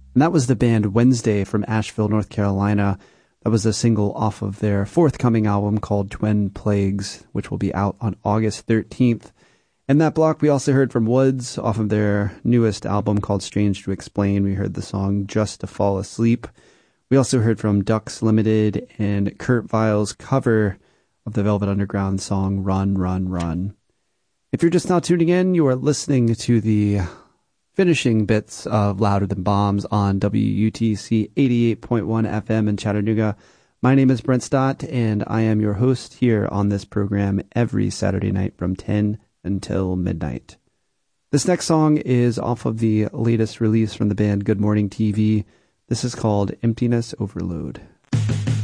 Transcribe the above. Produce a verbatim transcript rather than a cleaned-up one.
And that was the band Wednesday from Asheville, North Carolina. That was a single off of their forthcoming album called Twin Plagues, which will be out on August thirteenth. In that block, we also heard from Woods off of their newest album called Strange to Explain. We heard the song Just to Fall Asleep. We also heard from Ducks Limited and Kurt Vile's cover of the Velvet Underground song Run, Run, Run. If you're just now tuning in, you are listening to the finishing bits of Louder Than Bombs on W U T C eighty-eight point one F M in Chattanooga. My name is Brent Stott, and I am your host here on this program every Saturday night from ten until midnight. This next song is off of the latest release from the band Good Morning T V. This is called Emptiness Overload.